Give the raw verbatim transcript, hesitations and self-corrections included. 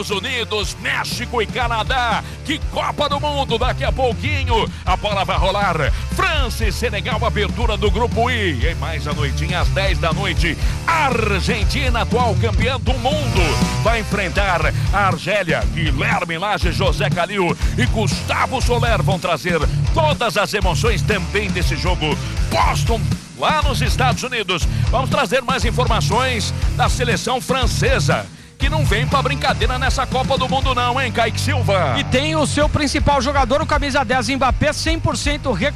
Unidos, México e Canadá. Que Copa do Mundo daqui a pouquinho. A bola vai rolar. França e Senegal, abertura do grupo I. E mais à noitinha, às dez da noite, Argentina, atual campeã do mundo, vai enfrentar a Argélia. Guilherme Lage, José Calil e Gustavo Soler vão trazer todas as emoções também desse jogo. Boston, lá nos Estados Unidos. Vamos trazer mais informações da seleção francesa, que não vem pra brincadeira nessa Copa do Mundo não, hein, Kaique Silva? E tem o seu principal jogador, o camisa dez, Mbappé, cem por cento